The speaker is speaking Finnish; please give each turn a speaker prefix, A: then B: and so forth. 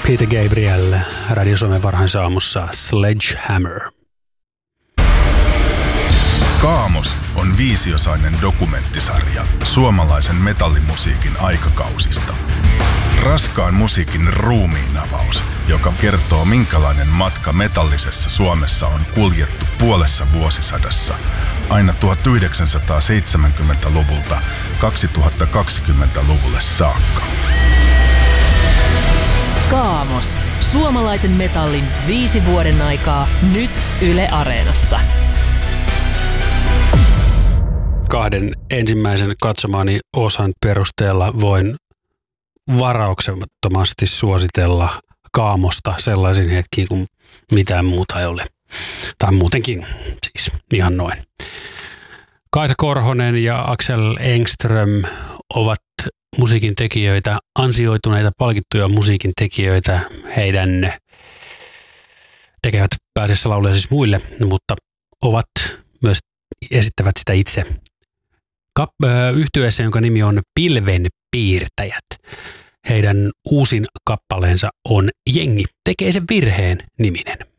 A: Peter Gabriel, Radio Suomen varhaisaamussa Sledgehammer.
B: Kaamos on 5-osainen dokumenttisarja suomalaisen metallimusiikin aikakausista. Raskaan musiikin ruumiinavaus, joka kertoo minkälainen matka metallisessa Suomessa on kuljettu puolessa vuosisadassa aina 1970-luvulta 2020-luvulle saakka.
C: Kaamos. Suomalaisen metallin 5 vuoden aikaa nyt Yle Areenassa.
A: 2 ensimmäisen katsomaani osan perusteella voin varauksettomasti suositella Kaamosta sellaisin hetkiin, kun mitään muuta ei ole. Tai muutenkin, siis ihan noin. Kaisa Korhonen ja Axel Engström ovat musiikin tekijöitä, ansioituneita, palkittuja musiikin tekijöitä. Heidän tekevät pääasiassa lauleja siis muille, mutta ovat myös esittävät sitä itse yhtyeessä, jonka nimi on Pilvenpiirtäjät. Heidän uusin kappaleensa on Jengi tekee sen virheen -niminen.